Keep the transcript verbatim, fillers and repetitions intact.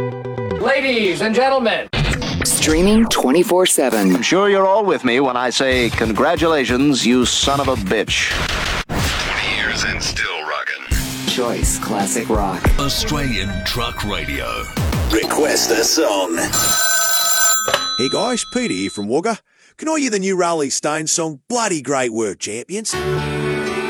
Ladies and gentlemen. Streaming twenty-four seven. I'm sure you're all with me when I say congratulations, you son of a bitch. twenty years and still rocking. Choice Classic Rock. Australian Truck Radio. Request a song. Hey guys, Peter here from Wagga. Can I hear the new Rolling Stones song, Bloody Great Work, Champions?